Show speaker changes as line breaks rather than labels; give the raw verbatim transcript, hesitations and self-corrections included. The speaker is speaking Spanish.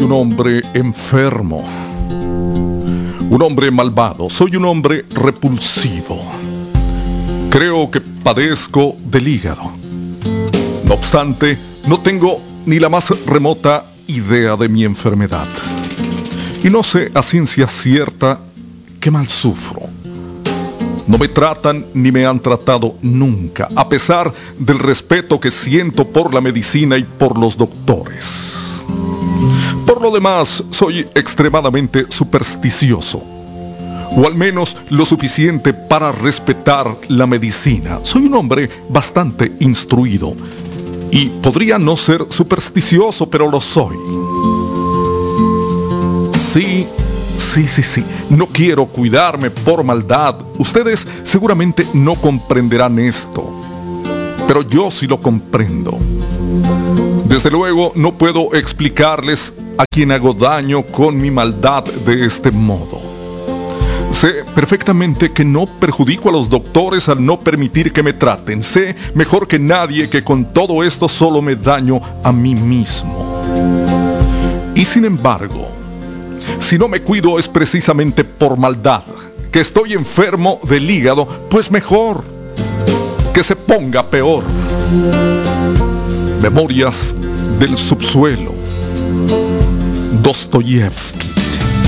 un hombre enfermo, un hombre malvado, soy un hombre repulsivo. Creo que padezco del hígado. No obstante, no tengo ni la más remota idea de mi enfermedad. Y no sé a ciencia cierta qué mal sufro. No me tratan ni me han tratado nunca, a pesar del respeto que siento por la medicina y por los doctores. Por lo demás, soy extremadamente supersticioso, o al menos lo suficiente para respetar la medicina. Soy un hombre bastante instruido, y podría no ser supersticioso, pero lo soy. Sí, sí, sí, sí. No quiero cuidarme por maldad. Ustedes seguramente no comprenderán esto, pero yo sí lo comprendo. Desde luego, no puedo explicarles a quién hago daño con mi maldad de este modo. Sé perfectamente que no perjudico a los doctores al no permitir que me traten. Sé mejor que nadie que con todo esto solo me daño a mí mismo. Y sin embargo, si no me cuido es precisamente por maldad, que estoy enfermo del hígado, pues mejor que se ponga peor. Memorias del subsuelo, Dostoyevsky.